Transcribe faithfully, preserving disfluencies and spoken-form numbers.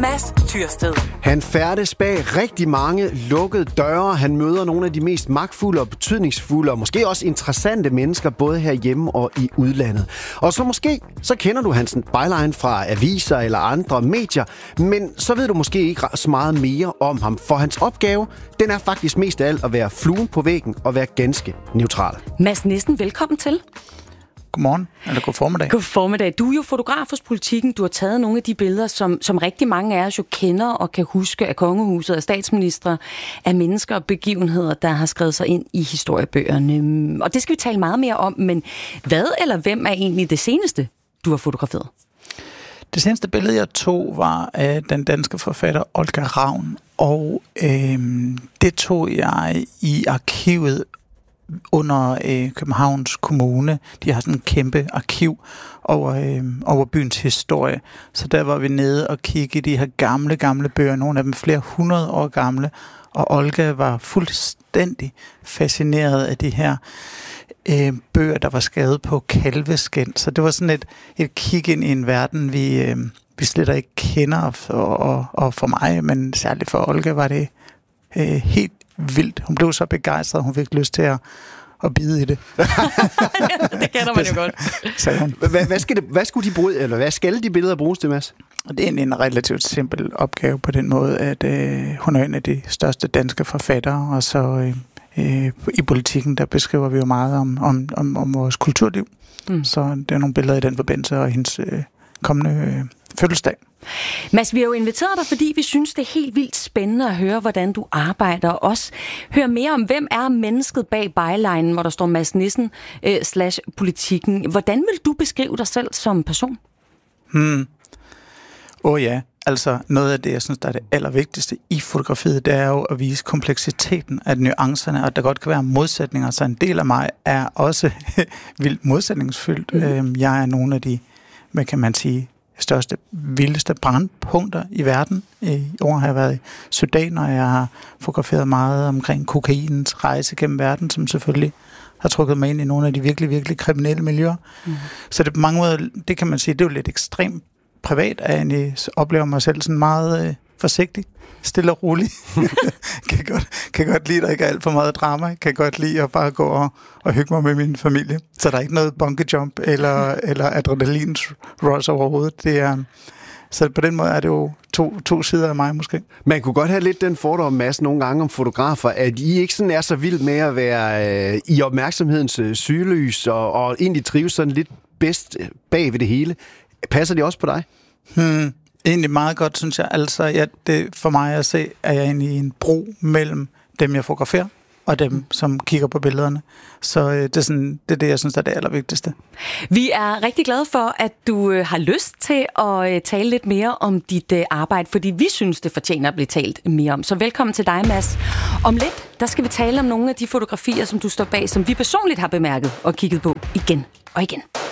Mads Tyrsted. Han færdes bag rigtig mange lukkede døre. Han møder nogle af de mest magtfulde og betydningsfulde og måske også interessante mennesker, både herhjemme og i udlandet. Og så måske, så kender du hans byline fra aviser eller andre medier, men så ved du måske ikke så meget mere om ham, for hans opgave, den er faktisk mest af alt at være fluen på væggen og være ganske neutral. Mads Nissen, velkommen til. Godmorgen, eller god formiddag. God formiddag. Du er jo fotograf hos Politiken. Du har taget nogle af de billeder, som, som rigtig mange af os jo kender og kan huske af kongehuset, af statsministre, af mennesker og begivenheder, der har skrevet sig ind i historiebøgerne. Og det skal vi tale meget mere om, men hvad eller hvem er egentlig det seneste, du har fotograferet? Det seneste billede, jeg tog, var af den danske forfatter Olga Ravn, og øh, det tog jeg i arkivet under øh, Københavns Kommune. De har sådan en kæmpe arkiv over, øh, over byens historie. Så der var vi nede og kigge i de her gamle, gamle bøger. Nogle af dem flere hundrede år gamle. Og Olga var fuldstændig fascineret af de her øh, bøger, der var skrevet på kalveskind. Så det var sådan et, et kig ind i en verden, vi, øh, vi slet ikke kender. Og, og, og for mig, men særligt for Olga, var det øh, helt vildt. Hun blev så begejstret, hun fik lyst til at, at bide i det. Det kender man jo godt. Sagde hun. Hvad, hvad, skal det, hvad, skulle de bruge, eller hvad skal de billeder bruges til, Mads? Det er egentlig en relativt simpel opgave på den måde, at øh, hun er en af de største danske forfattere, og så øh, i Politiken, der beskriver vi jo meget om, om, om, om vores kulturliv. Mm. Så det er nogle billeder i den forbindelse, og hendes øh, kommende øh, fødselsdag. Mads, vi har jo inviteret dig, fordi vi synes, det er helt vildt spændende at høre, hvordan du arbejder, og også høre mere om, hvem er mennesket bag bylinen, hvor der står Mads Nissen øh, slash Politiken. Hvordan vil du beskrive dig selv som person? Hmm. Åh oh ja, altså noget af det, jeg synes, der er det allervigtigste i fotografiet, det er jo at vise kompleksiteten af nuancerne, og der godt kan være modsætninger, så en del af mig er også vildt modsætningsfyldt. Mm. Jeg er nogle af de, hvad kan man sige, største, vildeste brandpunkter i verden. I år har jeg været i Sudan, og jeg har fotograferet meget omkring kokainens rejse gennem verden, som selvfølgelig har trukket mig ind i nogle af de virkelig, virkelig kriminelle miljøer. Mm. Så det på mange måder, det kan man sige, det er jo lidt ekstremt privat, at jeg egentlig oplever mig selv sådan meget øh, forsigtig, stille og rolig. kan, godt, kan godt lide, at der ikke er alt for meget drama. Kan godt lide at bare gå og, og hygge mig med min familie. Så der er ikke noget bungee jump eller, eller adrenalin rush overhovedet. Det er, så på den måde er det jo to, to sider af mig måske. Man kunne godt have lidt den fordom, Mads, nogle gange om fotografer, at I ikke sådan er så vildt med at være øh, i opmærksomhedens øh, sygelys og, og egentlig trives sådan lidt bedst bag ved det hele. Passer det også på dig? Hmm. Egentlig meget godt, synes jeg. Altså, ja, det, for mig at se, er jeg egentlig i en bro mellem dem, jeg fotograferer, og dem, som kigger på billederne. Så øh, det, er sådan, det er det, jeg synes er det allervigtigste. Vi er rigtig glade for, at du øh, har lyst til at øh, tale lidt mere om dit øh, arbejde, fordi vi synes, det fortjener at blive talt mere om. Så velkommen til dig, Mads. Om lidt, der skal vi tale om nogle af de fotografier, som du står bag, som vi personligt har bemærket og kigget på igen og igen.